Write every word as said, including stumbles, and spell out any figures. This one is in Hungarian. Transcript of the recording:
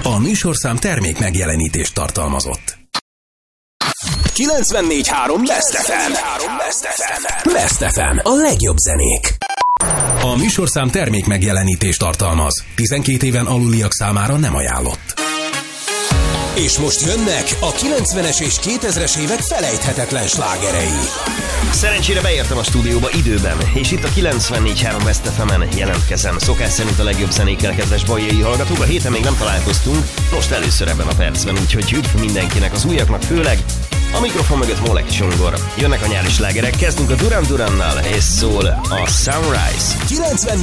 A műsorszám termék megjelenítést tartalmazott. kilencvennégy három Best ef em. Best ef em. A legjobb zenék. A műsorszám termék megjelenítést tartalmaz. tizenkét éven aluliak számára nem ajánlott. És most jönnek a kilencvenes és kétezres évek felejthetetlen slágerei. Szerencsére beértem a stúdióba időben, és itt a kilencvennégy három Best ef em-en jelentkezem. Szokás szerint a legjobb zenékkel, kedves bajai hallgatók. A héten még nem találkoztunk, most először ebben a percben, úgyhogy üdv mindenkinek, az újaknak főleg. A mikrofon mögött Molek Csongor. Jönnek a nyári slágerek, kezdünk a Duran Durannal, és szól a Sunrise. kilencvennégy